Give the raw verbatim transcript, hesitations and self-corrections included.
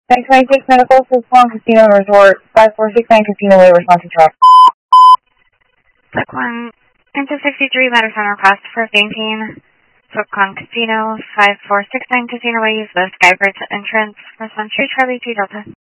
nine twenty-six Medical, Silkwan Casino and Resort, five four six nine Casino Way, responsive truck. Silkwan, into sixty-three Medicine request for fainting. Silkwan Casino, five four six nine Casino Way, use the Skybridge entrance for Century Charlie two Delta.